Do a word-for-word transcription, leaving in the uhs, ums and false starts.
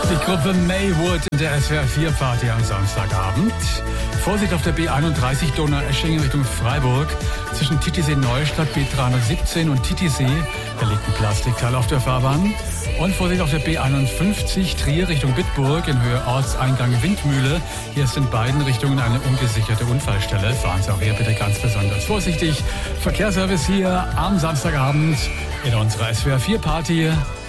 Die Gruppe Maywood in der S W R vier Party am Samstagabend. Vorsicht auf der B einunddreißig Donaueschingen Richtung Freiburg. Zwischen Titisee Neustadt B dreihundertsiebzehn und Titisee. Da liegt ein Plastikteil auf der Fahrbahn. Und Vorsicht auf der B einundfünfzig Trier Richtung Bitburg in Höhe Ortseingang Windmühle. Hier ist in beiden Richtungen eine ungesicherte Unfallstelle. Fahren Sie auch hier bitte ganz besonders vorsichtig. Verkehrsservice hier am Samstagabend in unserer S W R vier Party.